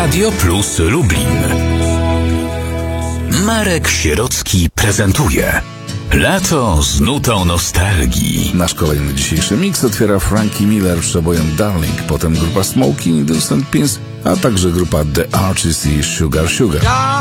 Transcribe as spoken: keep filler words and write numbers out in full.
Radio Plus Lublin. Marek Sierocki prezentuje Lato z nutą nostalgii. Nasz kolejny dzisiejszy mix otwiera Frankie Miller przebojem Darling, potem grupa Smokey, Indecent Pins, a także grupa The Archies i Sugar Sugar.